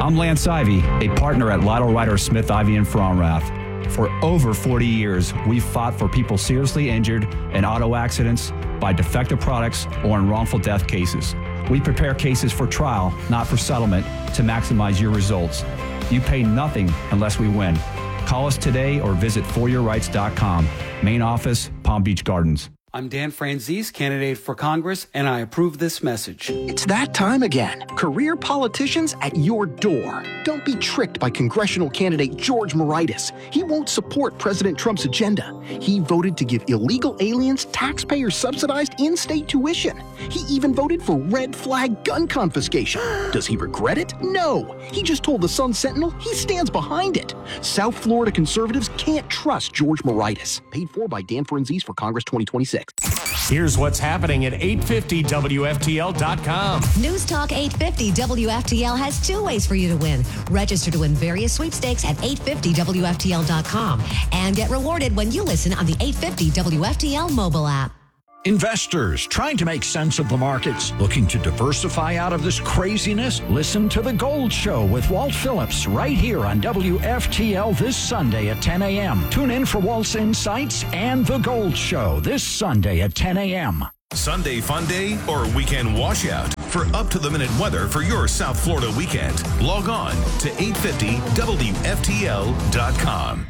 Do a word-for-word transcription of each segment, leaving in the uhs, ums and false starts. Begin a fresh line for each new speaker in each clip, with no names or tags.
I'm Lance Ivy, a partner at Lytle Ryder Smith Ivy and Fromrath. For over forty years, we've fought for people seriously injured in auto accidents, by defective products, or in wrongful death cases. We prepare cases for trial, not for settlement, to maximize your results. You pay nothing unless we win. Call us today or visit for your rights dot com. Main office, Palm Beach Gardens.
I'm Dan Franzese, candidate for Congress, and I approve this message.
It's that time again. Career politicians at your door. Don't be tricked by congressional candidate George Moraitis. He won't support President Trump's agenda. He voted to give illegal aliens taxpayer-subsidized in-state tuition. He even voted for red flag gun confiscation. Does he regret it? No. He just told the Sun Sentinel he stands behind it. South Florida conservatives can't trust George Moraitis. Paid for by Dan Franzese for Congress twenty twenty-six.
Here's what's happening at eight fifty W F T L dot com.
News Talk eight fifty W F T L has two ways for you to win. Register to win various sweepstakes at eight fifty W F T L dot com and get rewarded when you listen on the eight fifty W F T L mobile app.
Investors trying to make sense of the markets, looking to diversify out of this craziness? Listen to The Gold Show with Walt Phillips right here on W F T L this Sunday at ten a.m. Tune in for Walt's insights and The Gold Show this Sunday at ten a.m.
Sunday fun day or weekend washout? For up-to-the-minute weather for your South Florida weekend, log on to eight fifty W F T L dot com.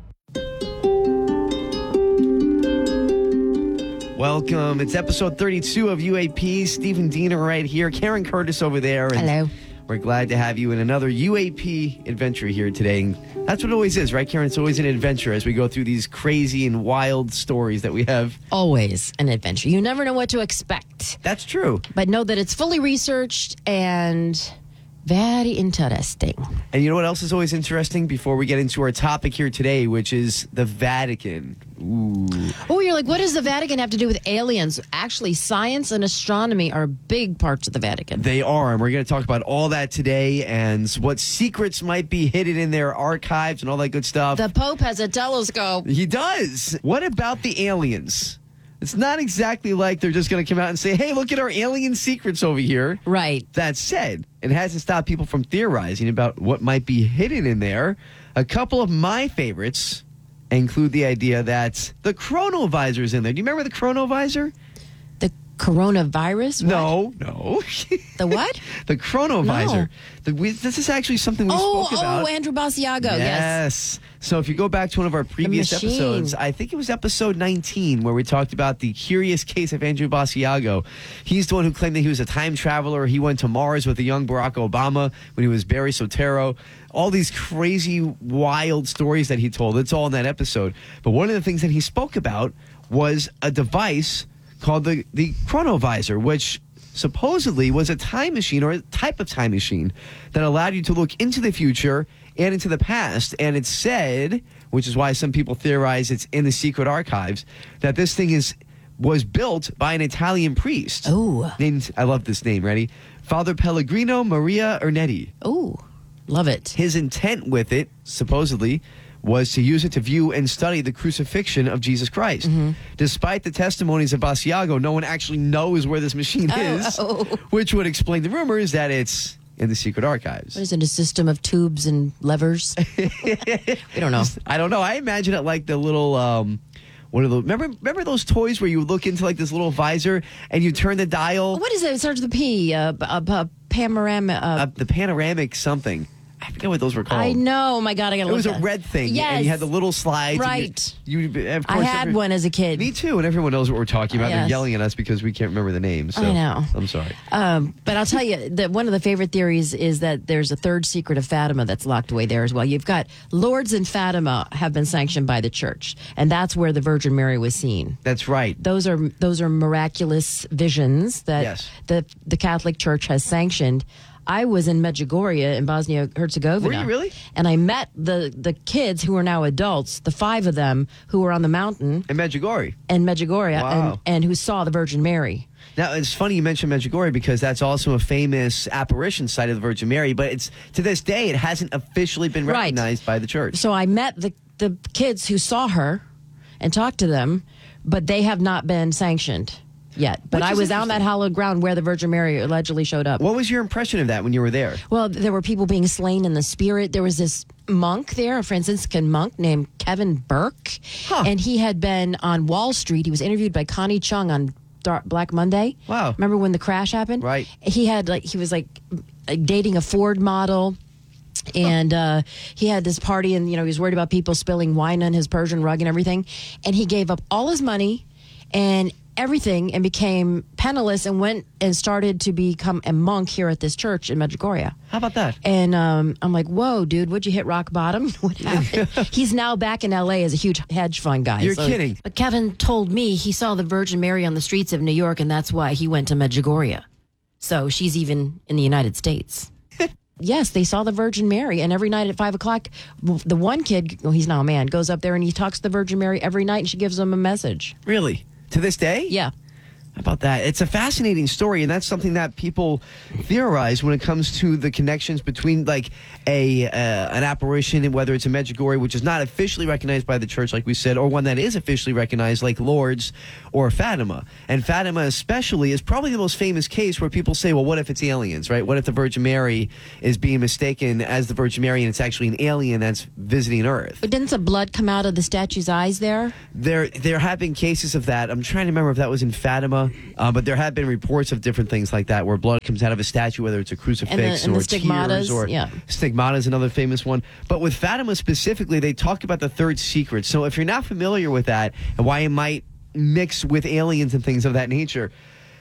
Welcome. It's episode thirty-two of U A P. Stephen Diener right here. Karen Curtis over there. And
hello.
We're glad to have you in another U A P adventure here today. And that's what it always is, right, Karen? It's always an adventure as we go through these crazy and wild stories that we have.
Always an adventure. You never know what to expect.
That's true.
But know that it's fully researched and very interesting.
And you know what else is always interesting before we get into our topic here today, which is the Vatican. Ooh.
Oh, you're like, what does the Vatican have to do with aliens? Actually, science and astronomy are big parts of the Vatican.
They are, and we're going to talk about all that today and what secrets might be hidden in their archives and all that good stuff.
The Pope has a telescope.
He does. What about the aliens? It's not exactly like they're just going to come out and say, hey, look at our alien secrets over here.
Right.
That said, it hasn't stopped people from theorizing about what might be hidden in there. A couple of my favorites include the idea that the chronovisor is in there. Do you remember the chronovisor?
The coronavirus?
No, no.
The what?
The chronovisor.
No.
The, we, this is actually something we
oh,
spoke about.
Oh, Andrew Basiago, yes.
Yes. So if you go back to one of our previous episodes, I think it was episode nineteen, where we talked about the curious case of Andrew Basiago. He's the one who claimed that he was a time traveler. He went to Mars with the young Barack Obama when he was Barry Soetoro. All these crazy, wild stories that he told. It's all in that episode. But one of the things that he spoke about was a device called the, the chronovisor, which supposedly was a time machine or a type of time machine that allowed you to look into the future and into the past. And it's said, which is why some people theorize it's in the secret archives, that this thing is was built by an Italian priest.
Oh.
Named, I love this name, ready? Father Pellegrino Maria Ernetti.
Oh, love it.
His intent with it, supposedly, was to use it to view and study the crucifixion of Jesus Christ. Mm-hmm. Despite the testimonies of Basiago, no one actually knows where this machine
oh,
is,
oh.
which would explain the rumors that it's in the secret archives.
What is it, a system of tubes and levers? We don't know.
I don't know. I imagine it like the little... Um, One of the remember remember those toys where you look into like this little visor and you turn the dial?
What is it? It starts with a P. Uh, uh, uh, panorama. Uh,
uh, the panoramic something. I forget what those were called.
I know. Oh my God, I gotta
It
look
was a
at
red thing.
Yes.
And you had the little slides.
Right.
You, you, of course,
I had
every,
one as a kid.
Me too, and everyone knows what we're talking about.
Yes.
They're yelling at us because we can't remember the names. So
I know.
I'm sorry.
Um, but I'll tell you that one of the favorite theories is that there's a third secret of Fatima that's locked away there as well. You've got Lourdes and Fatima have been sanctioned by the church, and that's where the Virgin Mary was seen.
That's right.
Those are those are miraculous visions that
yes.
the the Catholic Church has sanctioned. I was in Medjugorje in Bosnia-Herzegovina.
Were you really?
And I met the, the kids who are now adults, the five of them who were on the mountain.
In Medjugorje?
In Medjugorje,
wow.
and, and who saw the Virgin Mary.
Now, it's funny you mentioned Medjugorje because that's also a famous apparition site of the Virgin Mary, but it's to this day, it hasn't officially been recognized
right.
by the church.
So I met the, the kids who saw her and talked to them, but they have not been sanctioned. yet. But
Which
I
is
was on that hallowed ground where the Virgin Mary allegedly showed up.
What was your impression of that when you were there?
Well, there were people being slain in the spirit. There was this monk there, a Franciscan monk named Kevin Burke.
Huh.
And he had been on Wall Street. He was interviewed by Connie Chung on Dark Black Monday.
Wow.
Remember when the crash happened?
Right.
He had like he was like dating a Ford model. And uh, he had this party, and you know he was worried about people spilling wine on his Persian rug and everything. And he gave up all his money and everything, and became penniless, and went and started to become a monk here at this church in Medjugorje.
How about that?
And um, I'm like, whoa, dude, would you hit rock bottom? What happened? He's now back in L A as a huge hedge fund guy.
You're
so,
kidding.
But Kevin told me he saw the Virgin Mary on the streets of New York, and that's why he went to Medjugorje. So she's even in the United States. Yes, they saw the Virgin Mary, and every night at five o'clock, the one kid, well, he's now a man, goes up there and he talks to the Virgin Mary every night, and she gives him a message.
Really? To this day?
Yeah.
How about that? It's a fascinating story, and that's something that people theorize when it comes to the connections between, like, a uh, an apparition, and whether it's a Medjugorje, which is not officially recognized by the church, like we said, or one that is officially recognized, like Lourdes or Fatima. And Fatima especially is probably the most famous case where people say, well, what if it's aliens, right? What if the Virgin Mary is being mistaken as the Virgin Mary, and it's actually an alien that's visiting Earth?
But didn't the blood come out of the statue's eyes there?
There, there have been cases of that. I'm trying to remember if that was in Fatima. Uh, but there have been reports of different things like that, where blood comes out of a statue, whether it's a crucifix
and the, and
or
the stigmatas,
tears, or
yeah.
stigmata is another famous one. But with Fatima specifically, they talk about the third secret. So if you're not familiar with that and why it might mix with aliens and things of that nature,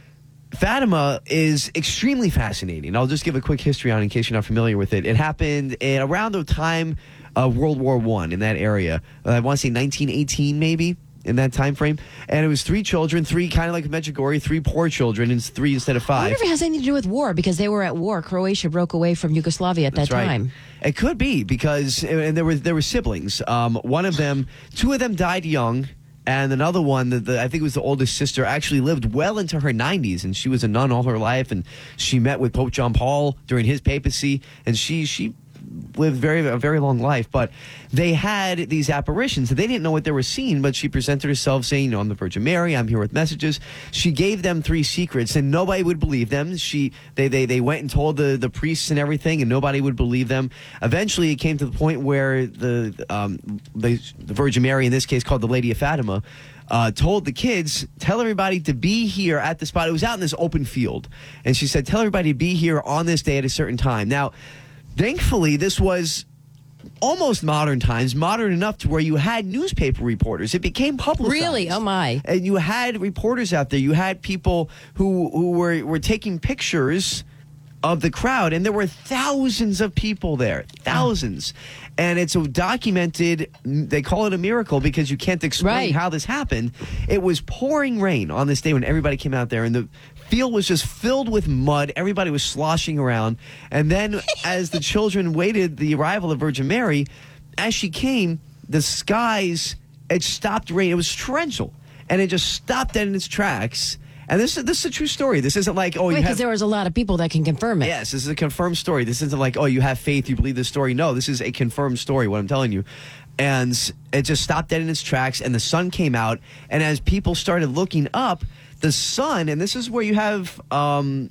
Fatima is extremely fascinating. I'll just give a quick history on it in case you're not familiar with it. It happened in, around the time of World War One in that area. Uh, I want to say nineteen eighteen, maybe. In that time frame, and it was three children, three kind of like Medjugorje, three poor children, and it's three instead of
I
five.
wonder if it has anything to do with war, because they were at war. Croatia broke away from Yugoslavia at
That's
that
right.
time.
It could be because, and there were there were siblings. Um, one of them, two of them died young, and another one, the, the, I think it was the oldest sister, actually lived well into her nineties, and she was a nun all her life, and she met with Pope John Paul during his papacy, and she she. lived very a very long life. But they had these apparitions. They didn't know what they were seeing, but she presented herself saying, you know, I'm the Virgin Mary, I'm here with messages. She gave them three secrets, and nobody would believe them. She they they, they went and told the, the priests and everything, and nobody would believe them. Eventually, it came to the point where the um the, the Virgin Mary, in this case called the Lady of Fatima, Uh, told the kids, tell everybody to be here at the spot. It was out in this open field. And she said, tell everybody to be here on this day at a certain time. Now, thankfully, this was almost modern times, modern enough to where you had newspaper reporters. It became publicized.
Really? Oh, my.
And you had reporters out there. You had people who, who were, were taking pictures of the crowd, and there were thousands of people there. Thousands. Oh. And it's a documented, they call it a miracle because you can't explain
right.
how this happened. It was pouring rain on this day when everybody came out there, and the field was just filled with mud. Everybody was sloshing around. And then as the children waited the arrival of Virgin Mary, as she came, the skies, it stopped raining. It was torrential. And it just stopped dead in its tracks. And this is this is a true story. This isn't like, oh, you
because
have...
there was a lot of people that can confirm it.
Yes, this is a confirmed story. This isn't like, oh, you have faith, you believe this story. No, this is a confirmed story, what I'm telling you. And it just stopped dead in its tracks, and the sun came out. And as people started looking up, the sun, and this is where you have, um,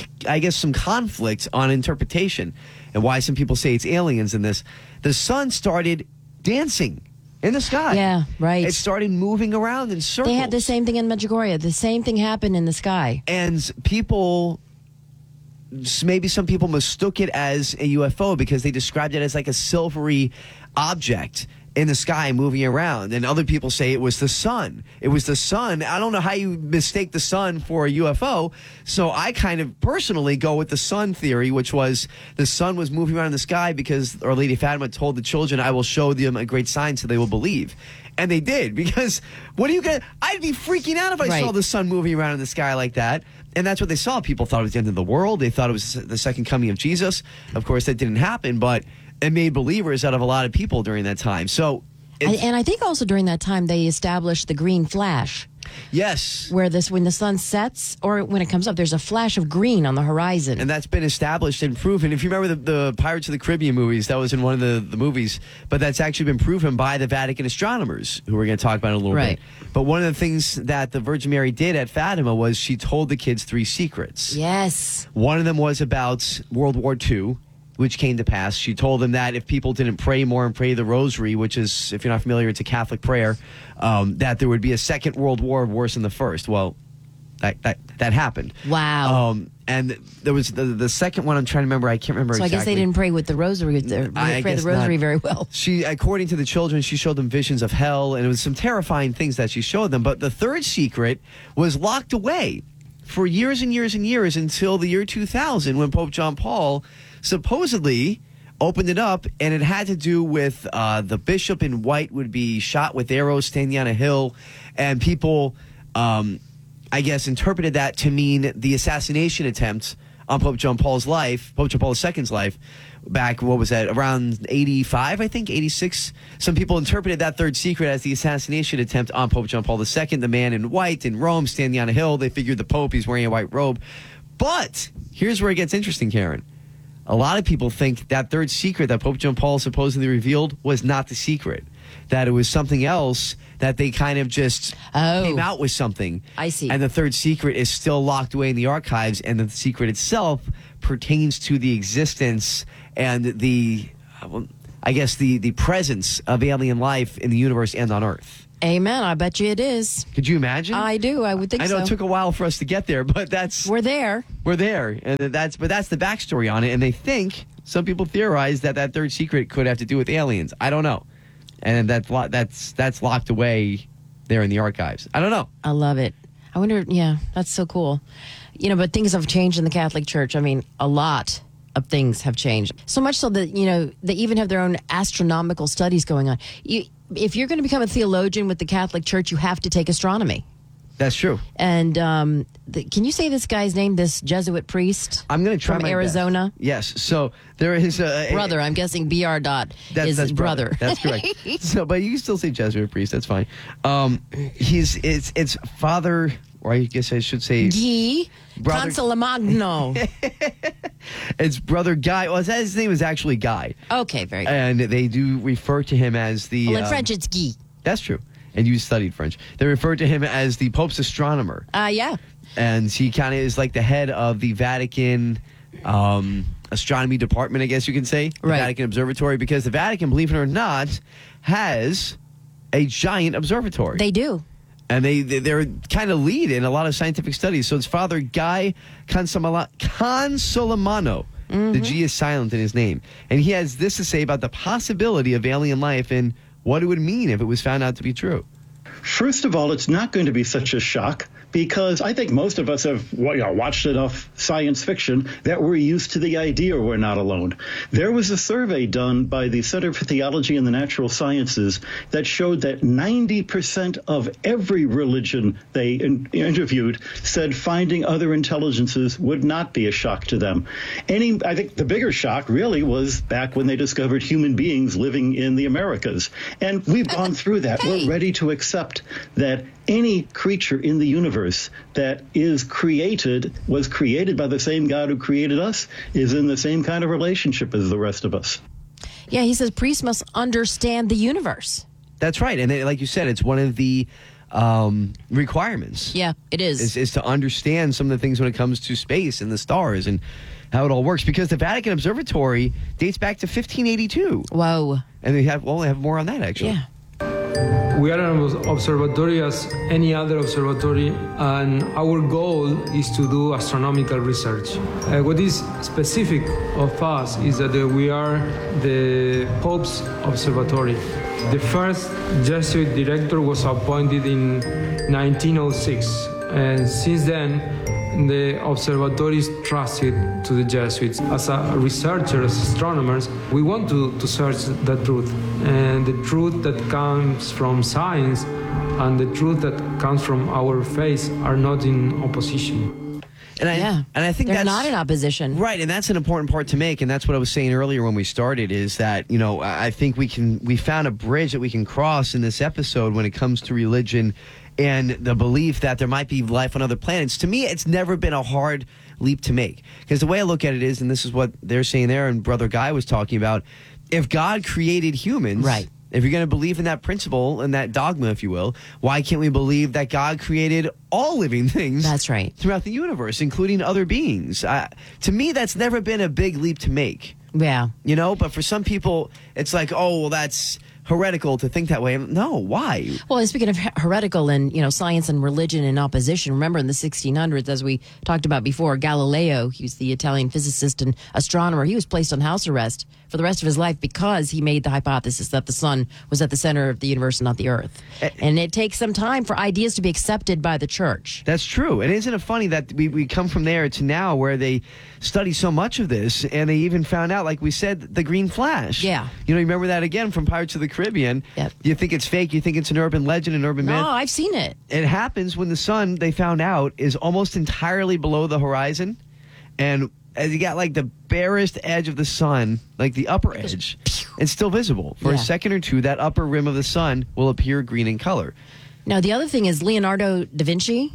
I guess, some conflict on interpretation and why some people say it's aliens in this. The sun started dancing in the sky.
Yeah, right.
It started moving around in circles.
They had the same thing in Medjugorje. The same thing happened in the sky.
And people, maybe some people mistook it as a U F O because they described it as like a silvery object in the sky moving around. And other people say it was the sun. It was the sun. I don't know how you mistake the sun for a U F O. So I kind of personally go with the sun theory, which was the sun was moving around in the sky because Our Lady Fatima told the children, I will show them a great sign so they will believe. And they did, because what are you going to... I'd be freaking out if I
right.
saw the sun moving around in the sky like that. And that's what they saw. People thought it was the end of the world. They thought it was the second coming of Jesus. Of course, that didn't happen, but it made believers out of a lot of people during that time. So,
I, and I think also during that time they established the green flash.
Yes.
Where this, when the sun sets or when it comes up, there's a flash of green on the horizon.
And that's been established and proven. If you remember the, the Pirates of the Caribbean movies, that was in one of the, the movies, but that's actually been proven by the Vatican astronomers, who we're going to talk about in a little
right.
bit. But one of the things that the Virgin Mary did at Fatima was she told the kids three secrets.
Yes.
One of them was about World War Two, which came to pass. She told them that if people didn't pray more and pray the rosary, which is, if you're not familiar, it's a Catholic prayer, um, that there would be a second world war worse than the first. Well, that that, that happened.
Wow.
Um, and there was the, the second one, I'm trying to remember, I can't remember
so
exactly.
I guess they didn't pray with the rosary, they
I
pray
guess
the rosary
not.
very well.
She, according to the children, she showed them visions of hell, and it was some terrifying things that she showed them. But the third secret was locked away for years and years and years until the year two thousand, when Pope John Paul supposedly opened it up, and it had to do with uh, the bishop in white would be shot with arrows standing on a hill, and people, um, I guess, interpreted that to mean the assassination attempt on Pope John Paul's life, Pope John Paul the Second's life, back, what was that, around eighty-five, I think, eighty-six? Some people interpreted that third secret as the assassination attempt on Pope John Paul the Second, the man in white in Rome standing on a hill. They figured the Pope, he's wearing a white robe. But here's where it gets interesting, Karen. A lot of people think that third secret that Pope John Paul supposedly revealed was not the secret, that it was something else, that they kind of just
oh,
came out with something.
I see.
And the third secret is still locked away in the archives, and the secret itself pertains to the existence and the, I guess, the, the presence of alien life in the universe and on Earth.
Amen. I bet you it is.
Could you imagine?
I do. I would think
I know
so.
it took a while for us to get there, but that's...
We're there.
We're there. And that's but that's the backstory on it. And they think, some people theorize that that third secret could have to do with aliens. I don't know. And that's that's that's locked away there in the archives. I don't know.
I love it. I wonder, yeah, that's so cool. You know, but things have changed in the Catholic Church. I mean, a lot of things have changed. So much so that, you know, they even have their own astronomical studies going on. You, if you're going to become a theologian with the Catholic Church, you have to take astronomy.
That's true.
And um, the, can you say this guy's name, this Jesuit priest?
I'm going to try
from
my
Arizona.
Best. Yes. So there is a...
Brother. I'm guessing B R dot
that's,
is
that's
brother.
brother. That's correct. So, but you can still say Jesuit priest. That's fine. Um, he's it's it's Father, or I guess I should say...
Guy
Brother-
Consolamagno.
It's Brother Guy. Well, his name is actually Guy.
Okay, very good.
And they do refer to him as the...
Well, in
uh,
French, it's Guy.
That's true. And you studied French. They refer to him as the Pope's astronomer.
Uh, yeah.
And he kind of is like the head of the Vatican um, astronomy department, I guess you can say. The
Right.
Vatican Observatory, because the Vatican, believe it or not, has a giant observatory.
They do.
And they, they, they're kind of lead in a lot of scientific studies. So it's Father Guy Consola- Consolamano. Mm-hmm. The G is silent in his name. And he has this to say about the possibility of alien life and what it would mean if it was found out to be true.
First of all, it's not going to be such a shock because I think most of us have you know, watched enough science fiction that we're used to the idea we're not alone. There was a survey done by the Center for Theology and the Natural Sciences that showed that ninety percent of every religion they in- interviewed said finding other intelligences would not be a shock to them. Any, I think the bigger shock really was back when they discovered human beings living in the Americas. And we've gone through that.
Hey.
We're ready to accept that any creature in the universe that is created, was created by the same God who created us, is in the same kind of relationship as the rest of us.
Yeah, he says priests must understand the universe.
That's right. And they, like you said, it's one of the um, requirements.
Yeah, it is.
is. Is to understand some of the things when it comes to space and the stars and how it all works. Because the Vatican Observatory dates back to fifteen eighty-two.
Whoa.
And they have, well, they have more on that, actually.
Yeah.
We are an observatory as any other observatory, and our goal is to do astronomical research. Uh, what is specific of us is that uh, we are the Pope's observatory. The first Jesuit director was appointed in nineteen oh six, and since then, the observatory is trusted to the Jesuits. As a researcher, as astronomers, we want to, to search the truth. And the truth that comes from science and the truth that comes from our faith are not in opposition.
And I,
yeah.
and I think
they're
that's
not in opposition.
Right, and that's an important part to make, and that's what I was saying earlier when we started, is that, you know, I think we can we found a bridge that we can cross in this episode when it comes to religion and the belief that there might be life on other planets. To me, it's never been a hard leap to make. Because the way I look at it is, and this is what they're saying there, and Brother Guy was talking about, if God created humans,
right.
if you're going to believe in that principle and that dogma, if you will, why can't we believe that God created all living things?
That's right.
Throughout the universe, including other beings. Uh, to me, that's never been a big leap to make.
Yeah.
You know, but for some people, it's like, oh, well, that's heretical to think that way. No, why?
Well, speaking of heretical and, you know, science and religion in opposition, remember in the sixteen hundreds, as we talked about before, Galileo, he was the Italian physicist and astronomer, he was placed on house arrest for the rest of his life because he made the hypothesis that the sun was at the center of the universe and not the earth. Uh, and it takes some time for ideas to be accepted by the church.
That's true. And isn't it funny that we, we come from there to now where they study so much of this, and they even found out, like we said, the green flash.
Yeah.
You know, you remember that again from Pirates of the Caribbean.
Yep.
You think it's fake, you think it's an urban legend, an urban myth.
No, I've seen it.
It happens when the sun, they found out, is almost entirely below the horizon. And as you got like the barest edge of the sun, like the upper edge, it's still visible. For
yeah.
a second or two, that upper rim of the sun will appear green in color.
Now, the other thing is Leonardo da Vinci,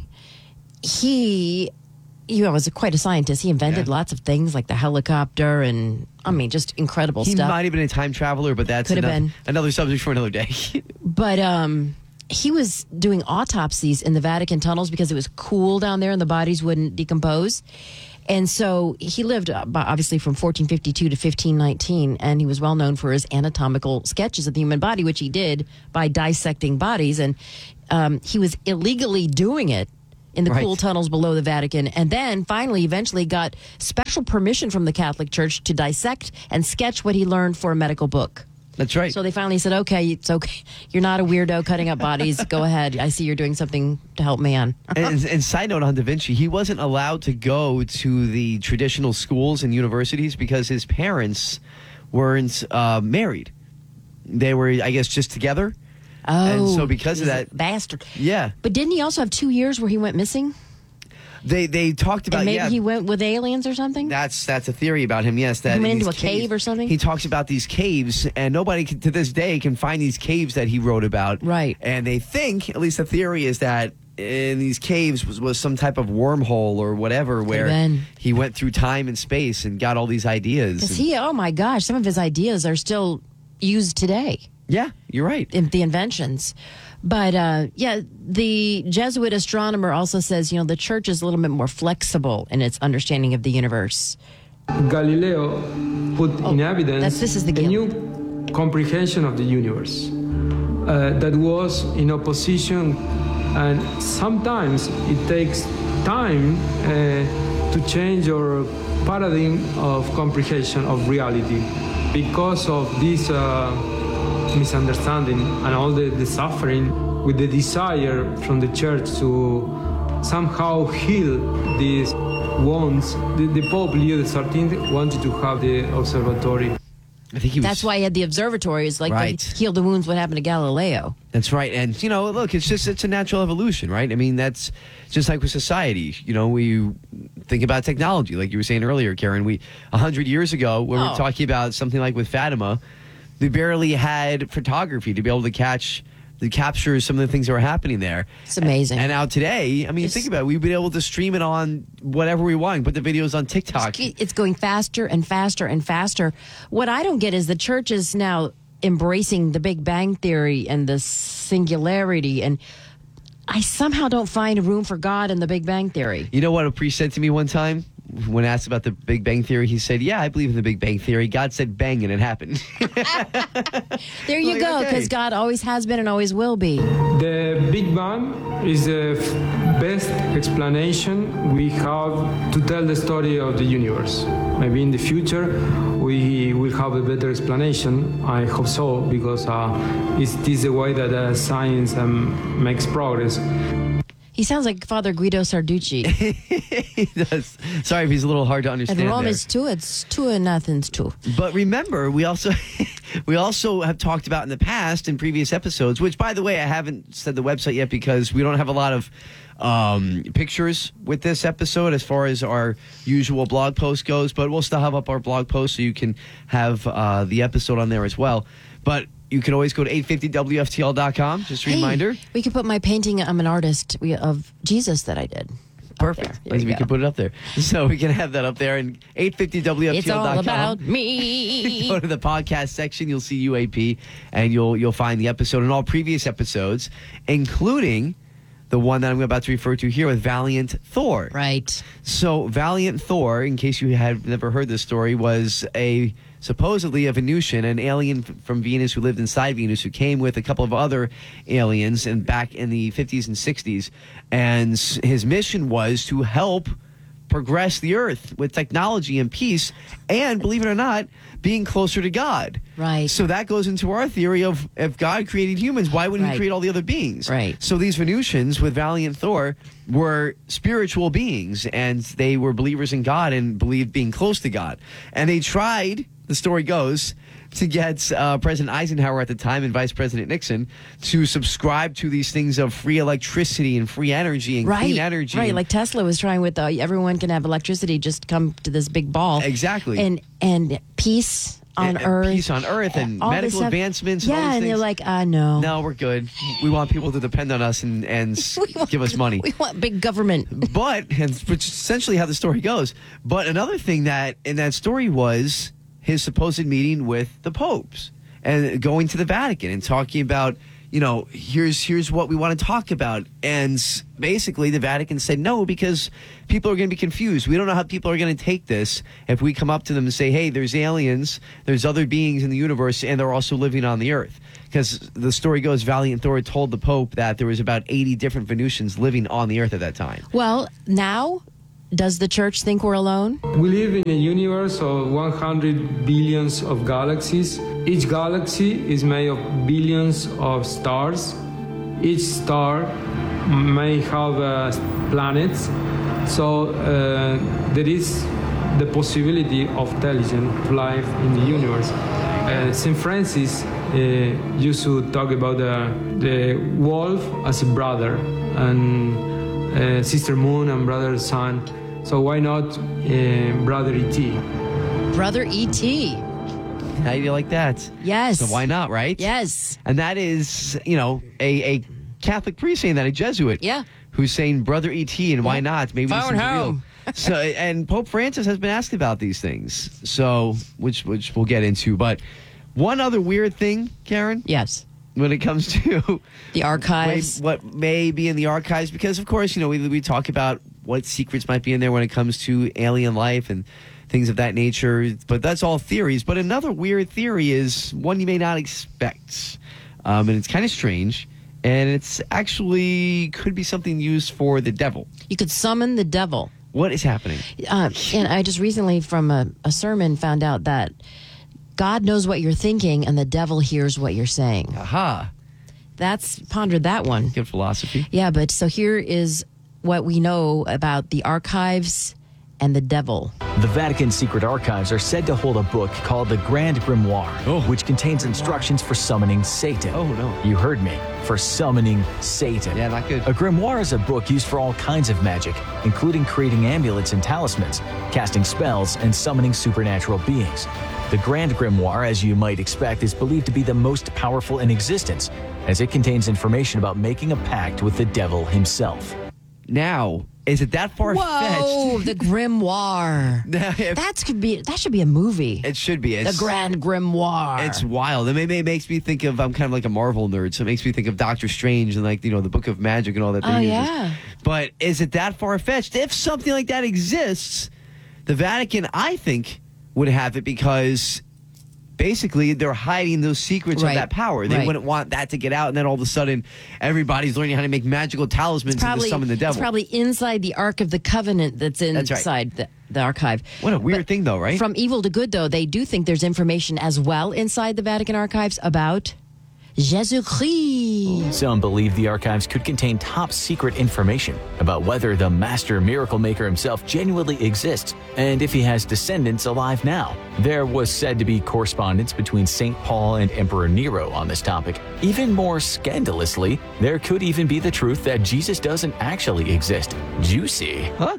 he, you know, was quite a scientist. He invented
yeah.
lots of things like the helicopter and, I mean, just incredible
he
stuff.
He might have been a time traveler, but that's
Could have
another,
been.
another subject for another day.
But um, he was doing autopsies in the Vatican tunnels because it was cool down there and the bodies wouldn't decompose. And so he lived, uh, obviously, from fourteen fifty-two to fifteen nineteen, and he was well known for his anatomical sketches of the human body, which he did by dissecting bodies. And um, he was illegally doing it in the
right.
cool tunnels below the Vatican, and then finally, eventually got special permission from the Catholic Church to dissect and sketch what he learned for a medical book.
That's right.
So they finally said, okay, it's okay. You're not a weirdo cutting up bodies. Go ahead. I see you're doing something to help man.
and, and side note on Da Vinci, he wasn't allowed to go to the traditional schools and universities because his parents weren't uh, married. They were, I guess, just together.
Oh.
And so because of that.
Bastard.
Yeah.
But didn't he also have two years where he went missing?
They they talked about
and maybe
yeah,
he went with aliens or something.
That's that's a theory about him. Yes, that
he went into a
caves,
cave or something.
He talks about these caves, and nobody can, to this day can find these caves that he wrote about.
Right.
And they think, at least the theory is that in these caves was, was some type of wormhole or whatever where he went through time and space and got all these ideas.
Because he, oh my gosh, some of his ideas are still used today.
Yeah, you're right.
In the inventions. But, uh, yeah, the Jesuit astronomer also says, you know, the church is a little bit more flexible in its understanding of the universe.
Galileo put
oh,
in evidence
that's, this is the
a new comprehension of the universe uh, that was in opposition, and sometimes it takes time uh, to change our paradigm of comprehension of reality because of this uh, misunderstanding and all the, the suffering, with the desire from the church to somehow heal these wounds. The, the Pope Leo the thirteenth wanted to have the observatory.
I think he was,
That's why he had the observatory. It's like
right.
to heal the wounds what happened to Galileo.
That's right. And, you know, look, it's just, it's a natural evolution, right? I mean, that's just like with society. You know, we think about technology, like you were saying earlier, Karen. We, a hundred years ago, when oh. we were talking about something like with Fatima, they barely had photography to be able to catch, to capture some of the things that were happening there.
It's amazing.
And, and now today, I mean, it's, think about it. We've been able to stream it on whatever we want, put the videos on TikTok.
It's going faster and faster and faster. What I don't get is the church is now embracing the Big Bang Theory and the singularity, and I somehow don't find room for God in the Big Bang Theory.
You know what a priest said to me one time? When asked about the Big Bang Theory, he said, yeah, I believe in the Big Bang Theory. God said bang, and it happened.
There you
like,
go, because
okay.
God always has been and always will be.
The Big Bang is the best explanation we have to tell the story of the universe. Maybe in the future we will have a better explanation. I hope so, because uh, it's this the way that uh, science um, makes progress.
He sounds like Father Guido Sarducci.
He does. Sorry if he's a little hard to understand.
And Rome
there.
is two, it's two and nothing's two.
But remember, we also We also have talked about in the past, in previous episodes, which, by the way, I haven't said the website yet because we don't have a lot of um, pictures with this episode as far as our usual blog post goes, but we'll still have up our blog post so you can have uh, the episode on there as well. But you can always go to eight fifty W F T L dot com. Just a
Hey,
reminder.
We could put my painting, I'm an artist, we, of Jesus that I did.
Perfect.
There you
We
go.
can put it up there. So we can have that up there. And eight fifty W F T L dot com.
It's all about me.
Go to the podcast section. You'll see U A P, and you'll you'll find the episode and all previous episodes, including the one that I'm about to refer to here with Valiant Thor.
Right.
So Valiant Thor, in case you had never heard this story, was a supposedly a Venusian, an alien f- from Venus who lived inside Venus, who came with a couple of other aliens and back in the fifties and sixties. And s- his mission was to help progress the Earth with technology and peace, and believe it or not, being closer to God.
Right.
So that goes into our theory of if God created humans, why wouldn't
Right.
he create all the other beings?
Right.
So these Venusians with Valiant Thor were spiritual beings, and they were believers in God and believed being close to God. And they tried, the story goes, to get uh, President Eisenhower at the time and Vice President Nixon to subscribe to these things of free electricity and free energy and
Right.
clean energy.
Right.
and-
Like Tesla was trying with uh, everyone can have electricity, just come to this big ball.
Exactly.
And, and peace on
And- and
Earth.
peace on Earth and
all this
medical
stuff.
advancements and
Yeah,
all these
and they're
things.
like, uh, no.
No, we're good. We want people to depend on us and, and s- give us money.
We want big government.
But, and which is essentially how the story goes. But another thing that in that story was his supposed meeting with the popes and going to the Vatican and talking about, you know, here's here's what we want to talk about. And s- basically the Vatican said no because people are going to be confused. We don't know how people are going to take this if we come up to them and say, hey, there's aliens, there's other beings in the universe, and they're also living on the Earth. Because the story goes, Valiant Thor told the Pope that there was about eighty different Venusians living on the Earth at that time.
Well, now, does the church think we're alone?
We live in a universe of one hundred billions of galaxies. Each galaxy is made of billions of stars. Each star may have uh, planets. So uh, there is the possibility of intelligent life in the universe. Uh, Saint Francis uh, used to talk about the, the wolf as a brother and uh, Sister Moon and Brother Sun. So why not uh, Brother E T?
Brother E T.
How do you like that?
Yes.
So why not, right?
Yes.
And that is, you know, a, a Catholic priest saying that, a Jesuit.
Yeah.
Who's saying Brother E T and why not? Maybe
Phone
this is
home.
real. So, and Pope Francis has been asked about these things. So, which which we'll get into. But one other weird thing, Karen.
Yes.
When it comes to
the archives,
what may be in the archives, because of course, you know, we we talk about what secrets might be in there when it comes to alien life and things of that nature. But that's all theories. But another weird theory is one you may not expect, um, and it's kind of strange. And it's actually could be something used for the devil.
You could summon the devil.
What is happening?
Uh, and I just recently, from a, a sermon, found out that God knows what you're thinking and the devil hears what you're saying.
Aha.
That's, pondered that one.
Good philosophy.
Yeah, but so here is what we know about the archives and the devil.
The Vatican's secret archives are said to hold a book called the Grand Grimoire,
oh.
which contains instructions for summoning Satan.
Oh, no.
You heard me. For summoning Satan.
Yeah, not good.
A grimoire is a book used for all kinds of magic, including creating amulets and talismans, casting spells, and summoning supernatural beings. The Grand Grimoire, as you might expect, is believed to be the most powerful in existence, as it contains information about making a pact with the devil himself.
Now, is it that far
Whoa,
fetched?
the grimoire. That could be. That should be a movie.
It should be. It's,
the Grand Grimoire.
It's wild. It, may, it makes me think of. I'm kind of like a Marvel nerd, so it makes me think of Doctor Strange and like you know the Book of Magic and all that.
Oh
uses.
yeah.
But is it that far fetched? If something like that exists, the Vatican, I think, would have it because basically they're hiding those secrets
Right.
of that power. They
Right.
wouldn't want that to get out, and then all of a sudden everybody's learning how to make magical talismans and to summon the devil.
It's probably inside the Ark of the Covenant that's
That's right.
inside the, the archive.
What a weird
But
thing, though, right?
From evil to good, though, they do think there's information as well inside the Vatican archives about Jésus-Christ.
Some believe the archives could contain top secret information about whether the master miracle maker himself genuinely exists and if he has descendants alive now. There was said to be correspondence between Saint Paul and Emperor Nero on this topic. Even more scandalously, there could even be the truth that Jesus doesn't actually exist. Juicy.
Huh?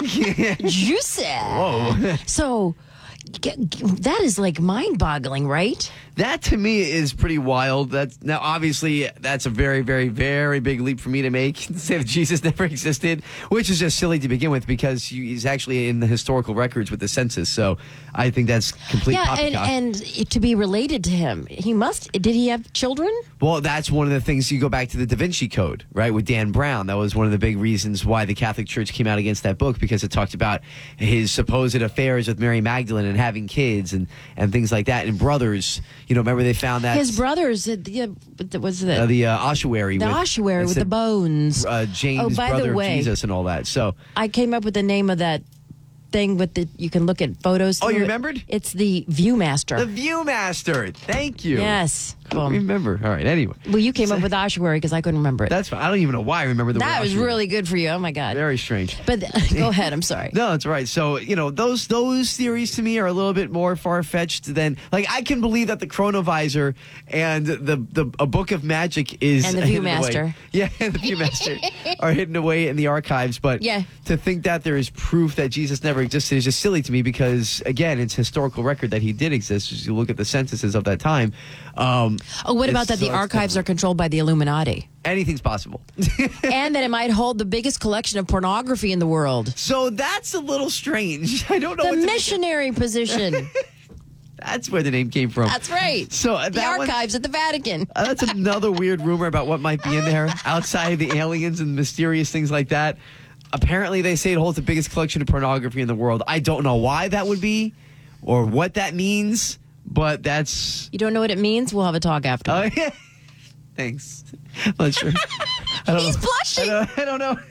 Juicy.
Whoa.
So g- g- that is like mind-boggling, right?
That to me is pretty wild. That's now obviously that's a very, very, very big leap for me to make to say that Jesus never existed, which is just silly to begin with because he's actually in the historical records with the census. So I think that's complete
Yeah,
poppycock.
and, and to be related to him, he must. Did he have children?
Well, that's one of the things you go back to the Da Vinci Code, right, with Dan Brown. That was one of the big reasons why the Catholic Church came out against that book because it talked about his supposed affairs with Mary Magdalene and having kids and, and things like that. And brothers, you know, remember they found that
His brothers, uh, yeah, was the
uh, the uh, ossuary,
the
with,
ossuary with
said,
the bones.
uh, James,
Oh, by
brother
the way,
of Jesus, and all that. So
I came up with the name of that thing with the you can look at photos.
Oh,
through
you
it.
remembered?
It's the Viewmaster.
the Viewmaster. Thank you.
Yes.
I don't remember. All right. Anyway,
Well, you came up with ossuary because I couldn't remember it.
that's fine. I don't even know why I remember the word
That was
ossuary.
really good for you. Oh my god.
Very strange.
But go ahead. I'm sorry.
No, that's right. So, you know, those those theories to me are a little bit more far-fetched than, like, I can believe that the Chronovisor and the, the a book of magic is
And the
hidden away.
Viewmaster.
Yeah, and the Viewmaster are hidden away in the archives. But
Yeah.
to think that there is proof that Jesus never existed is just silly to me because, again, it's historical record that he did exist. As you look at the censuses of that time. Um,
Oh, what about
it's-
that the
so it's
archives are controlled by the Illuminati?
Anything's possible.
And that it might hold the biggest collection of pornography in the world.
So that's a little strange. I don't know
The
what to make-
missionary position.
That's where the name came from.
That's right.
So uh,
The
that one-
archives at the Vatican.
Uh, that's another weird rumor about what might be in there outside of the aliens and mysterious things like that. Apparently, they say it holds the biggest collection of pornography in the world. I don't know why that would be or what that means, but that's.
You don't know what it means? We'll have a talk after.
Oh, yeah. Thanks. I'm not sure. I don't
He's
know.
blushing.
I don't, I don't know.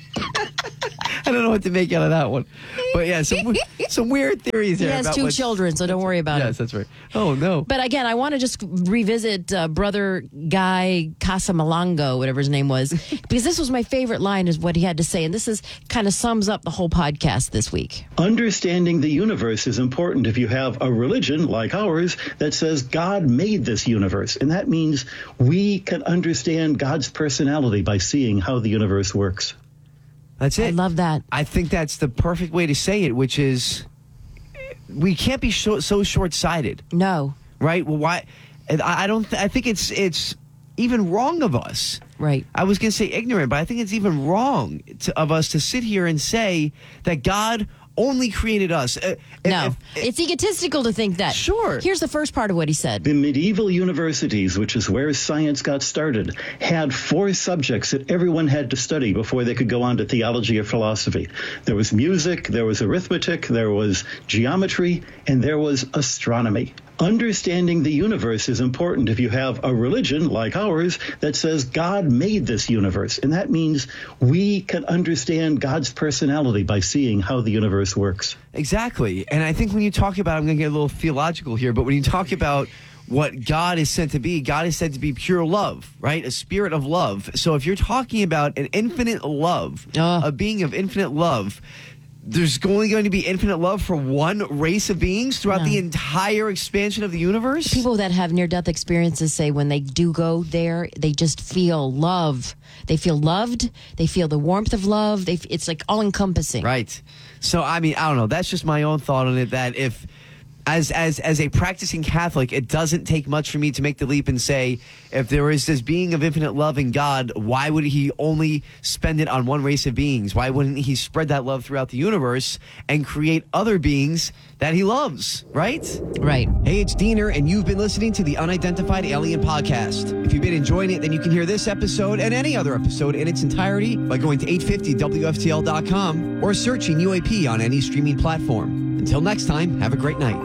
I don't know what to make out of that one. But yeah, some, we- some weird theories
He
there.
has
about
two
what's-
children, so don't worry about
Yes,
it.
that's right. Oh, no.
But again, I want to just revisit uh, Brother Guy Casamalongo, whatever his name was, because this was my favorite line is what he had to say. And this is kind of sums up the whole podcast this week.
Understanding the universe is important if you have a religion like ours that says God made this universe. And that means we can understand God's personality by seeing how the universe works.
That's it.
I love that.
I think that's the perfect way to say it, which is we can't be so, so short-sighted,
No.
right? Well, why? and I I don't. Th- I think it's it's even wrong of us.
Right.
I was going to say ignorant, but I think it's even wrong to, of us to sit here and say that God only created us. Uh, if-
No.
if-
It's egotistical to think that.
Sure.
Here's the first part of what he said.
The medieval universities, which is where science got started, had four subjects that everyone had to study before they could go on to theology or philosophy. There was music, there was arithmetic, there was geometry, and there was astronomy. Understanding the universe is important if you have a religion like ours that says God made this universe. And that means we can understand God's personality by seeing how the universe works.
Exactly. And I think when you talk about, I'm going to get a little theological here, but when you talk about what God is said to be, God is said to be pure love, right? A spirit of love. So if you're talking about an infinite love,
Uh.
a being of infinite love, there's only going to be infinite love for one race of beings throughout
No.
the entire expansion of the universe?
People that have near-death experiences say when they do go there, they just feel love. They feel loved. They feel the warmth of love. They, it's like all-encompassing.
Right. So, I mean, I don't know. That's just my own thought on it, that if, as as as a practicing Catholic, it doesn't take much for me to make the leap and say, if there is this being of infinite love in God, why would he only spend it on one race of beings? Why wouldn't he spread that love throughout the universe and create other beings that he loves, right?
Right.
Hey, it's Diener, and you've been listening to the Unidentified Alien Podcast. If you've been enjoying it, then you can hear this episode and any other episode in its entirety by going to eight fifty W F T L dot com or searching U A P on any streaming platform. Until next time, have a great night.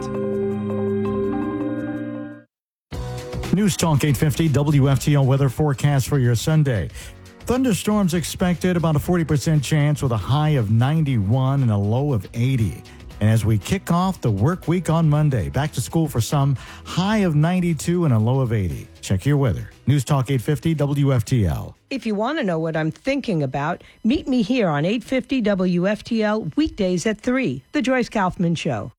News Talk eight fifty W F T L weather forecast for your Sunday. Thunderstorms expected, about a forty percent chance with a high of ninety-one and a low of eighty. And as we kick off the work week on Monday, back to school for some, high of ninety-two and a low of eighty. Check your weather. News Talk eight fifty W F T L.
If you want to know what I'm thinking about, meet me here on eight fifty W F T L weekdays at three, The Joyce Kaufman Show.